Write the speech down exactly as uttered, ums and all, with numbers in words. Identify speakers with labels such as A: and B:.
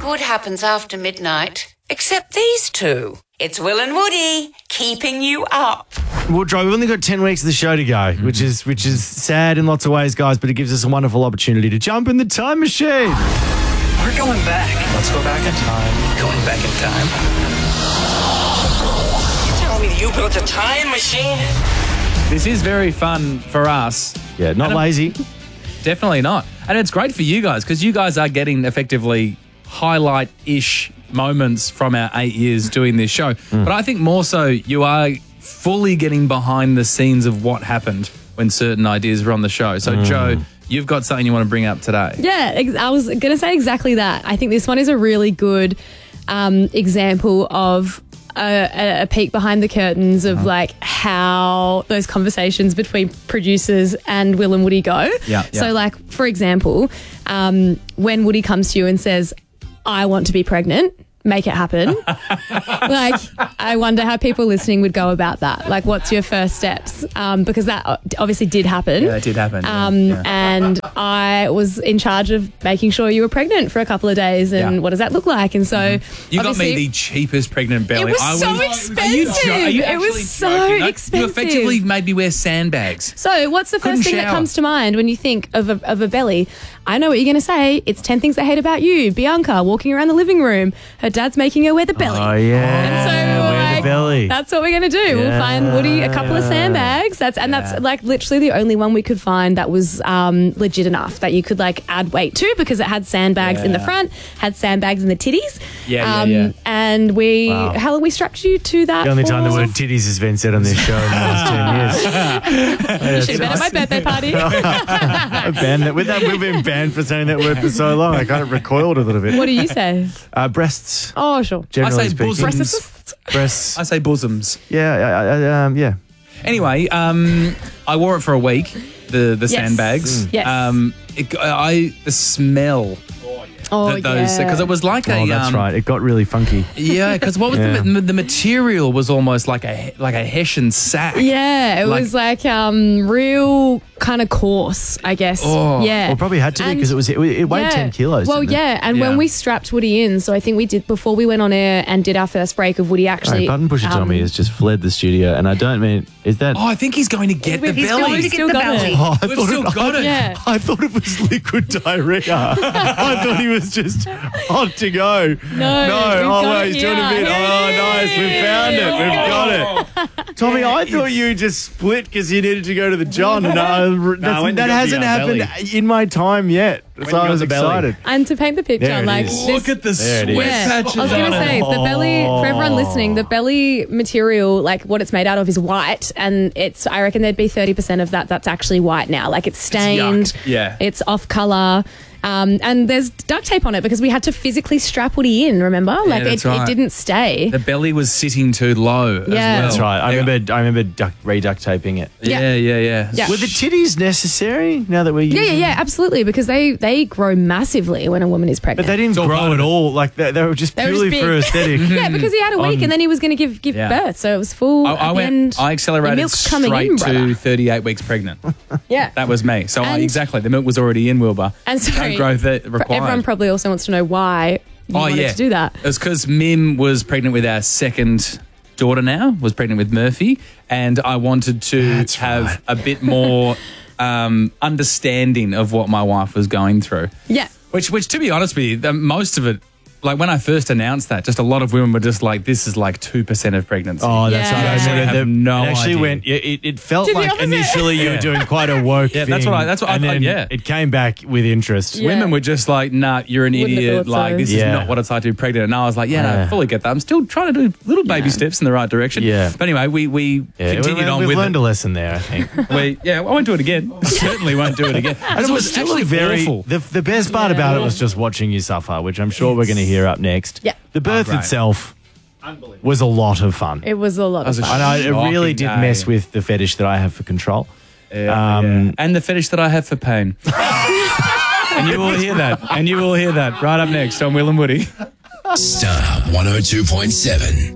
A: good happens after midnight, except these two. It's Will and Woody keeping you up.
B: Well, Joe, we've only got ten weeks of the show to go, mm-hmm. which is which is sad in lots of ways, guys, but it gives us a wonderful opportunity to jump in the time machine.
C: We're going back. Let's go back in time. Going back in time. You telling me you built a time machine?
D: This is very fun for us.
B: Yeah, not
D: and
B: lazy.
D: Definitely not. And it's great for you guys because you guys are getting effectively highlight-ish moments from our eight years doing this show. Mm. But I think more so you are fully getting behind the scenes of what happened when certain ideas were on the show. So, mm. Joe, you've got something you want to bring up today.
E: Yeah, ex- I was going to say exactly that. I think this one is a really good um, example of a, a peek behind the curtains of, uh-huh. like, how those conversations between producers and Will and Woody go.
D: Yeah,
E: so,
D: yeah.
E: like, for example, um, when Woody comes to you and says, I want to be pregnant, make it happen. Like, I wonder how people listening would go about that. Like, what's your first steps? Um, because that obviously did happen.
D: Yeah, it did happen.
E: Um,
D: yeah.
E: And I was in charge of making sure you were pregnant for a couple of days. And
D: yeah.
E: what does that look like? And so
D: mm-hmm. you got me the cheapest pregnant belly.
E: It was
D: I
E: so
D: was,
E: expensive.
D: Are you jo- are you
E: it was so
D: joking?
E: expensive.
D: You effectively made me wear sandbags.
E: So what's the
D: Couldn't
E: first thing
D: shower.
E: that comes to mind when you think of a, of a belly? I know what you're going to say. It's ten things I hate about you. Bianca walking around the living room. Her dad's making her wear the belly.
B: Oh, yeah.
E: And so
B: wear
E: like,
B: the belly.
E: That's what we're going to do.
B: Yeah.
E: We'll find Woody a couple of sandbags. That's And
D: Yeah.
E: that's like literally the only one we could find that was um, legit enough that you could like add weight to because it had sandbags
D: Yeah.
E: in the front, had sandbags in the titties.
D: Yeah,
E: um,
D: yeah, yeah.
E: And we,
B: Wow.
E: how long we strapped you to that
B: The only
E: for?
B: time the word titties has been said on this show in the last ten years.
E: You should have been at my birthday party.
B: I banned that. With that, we've been banned for saying that word for so long. I kind of recoiled a little bit.
E: What do you say?
B: Uh, breasts,
E: Oh, sure.
B: generally
D: I say
B: speaking.
D: bosoms.
B: Breasts.
D: I say bosoms.
B: Yeah, I, I, um, yeah.
D: Anyway, um, I wore it for a week. The the
E: Yes.
D: sandbags.
E: Mm. Yes.
D: Um, it, I the smell.
E: Oh,
D: that those
E: yeah.
D: because it was like a
B: Oh, that's
D: um,
B: right. It got really funky.
D: Yeah, because what was
B: Yeah.
D: the, the material was almost like a like a Hessian sack.
E: Yeah, it
D: Like-
E: was like um, real kind of coarse, I guess.
D: Oh.
E: Yeah.
B: Well, probably had to be
E: And-
B: because it was it, it weighed
E: yeah.
B: ten kilos.
E: Well,
B: didn't it?
E: yeah, and
D: Yeah.
E: when we strapped Woody in, so I think we did before we went on air and did our first break of Woody actually.
B: Sorry, Button Pusher
E: um,
B: Tommy has just fled the studio, and I don't mean is that.
D: Oh, I think he's going to get the
E: He's
D: belly.
E: going to get the belly.
B: Oh, I
D: We've
B: thought
D: still
B: it,
D: got it.
E: Yeah.
B: I thought it was liquid diarrhea. I thought he was just hot to go.
E: No,
B: no.
E: we've
B: Oh,
E: got
B: well,
E: it
B: he's doing a
E: here.
B: bit. Oh, nice. We found it. We've got it. Tommy, I thought you just split because you needed to go to the John. No, that's,
F: when
B: that
F: you got
B: hasn't
F: the, uh,
B: happened
F: belly.
B: in my time yet.
F: When
B: So
F: you
B: I
F: got
B: was
F: the belly.
B: excited.
E: And to paint the picture,
B: There it
E: like
B: is.
E: this,
D: Look at the
B: There it
D: sweat
B: is.
E: yeah,
D: patches
E: I was
D: on
E: going to
D: it.
E: say the belly for everyone listening. The belly material, like what it's made out of, is white, and it's. I reckon there'd be thirty percent of that that's actually white now. Like it's stained.
D: yuck. Yeah.
E: it's off color. Um, and there's duct tape on it because we had to physically strap Woody in. Remember, like
D: that's
E: it,
D: right.
E: it didn't stay.
D: The belly was sitting too low. as
E: Yeah.
D: well.
B: That's right. I
D: Yeah.
B: remember. I remember duct, re-duct taping it.
E: Yeah.
D: Yeah, yeah, yeah.
E: Yeah.
B: Were the titties necessary now that we're using
E: Yeah, yeah, yeah, absolutely. Because they they grow massively when a woman is
B: But
E: pregnant.
B: they didn't
D: It's all
B: grow
D: part of
B: at
D: it.
B: all. Like they, they were just
E: They were
B: purely
E: just
B: for
E: big.
B: aesthetic.
E: yeah, because he had a week
B: On-
E: and then he was going to give give
D: Yeah.
E: birth, so it was full.
D: I,
E: at
D: I
E: the
D: went.
E: end,
D: I
E: the
D: accelerated
E: milk's coming
D: straight
E: in,
D: to
E: brother.
D: thirty-eight weeks pregnant.
E: Yeah,
D: That was me. So I,
E: And-
D: exactly, the milk was already in Wilbur.
E: And sorry,
D: no growth that
E: But
D: required.
E: everyone probably also wants to know why you
D: oh
E: wanted
D: yeah,
E: to do that.
D: It's because Mim was pregnant with our second daughter. Now was pregnant with Murphy, and I wanted to
B: That's
D: have
B: right.
D: a bit more um, understanding of what my wife was going through.
E: Yeah.
D: Which, which to be honest with you, the, most of it. Like when I first announced that, just a lot of women were just like, "This is like two percent of pregnancy."
B: Oh, that's
E: Yeah.
B: right. I
E: Actually
B: remember
D: have
B: the-
D: no
B: it actually
D: idea.
B: went. It, it- it felt
E: Did the
B: like
E: opposite.
B: initially you were
D: Yeah.
B: doing quite a woke
D: Yeah,
B: thing.
D: that's what I- that's what I
B: and
D: thought,
B: then
D: yeah.
B: it came back with interest.
E: Yeah.
D: Women were just like, "Nah, you're an
E: Wouldn't have
D: idiot.
E: thought
D: Like
E: so.
D: this
B: Yeah.
D: is not what it's like to be pregnant." And I was like, "Yeah, no,
B: Yeah.
D: I fully get that. I'm still trying to do little baby steps in the right direction."
B: Yeah.
D: But anyway, we we
B: Yeah,
D: continued
B: we,
D: on
B: we've
D: with
B: learned
D: it.
B: a lesson there, I think.
D: We, yeah, I won't do it again. Certainly won't do it again.
B: And it was still
D: actually
B: very.
D: awful.
B: The, the best part
E: Yeah.
B: about it was just watching you suffer, which I'm sure we're going to hear up next.
E: Yeah.
B: The birth
D: Oh, great.
B: itself was a lot of fun.
E: It was a lot
D: was
E: of
D: a
E: fun.
B: I know it
D: Shocking
B: really did
D: day.
B: mess with the fetish that I have for control.
D: Yeah,
B: Um,
D: yeah. And the fetish that I have for pain. And you will hear that. And you will hear that right up next on Will and Woody.
G: Star one oh two point seven.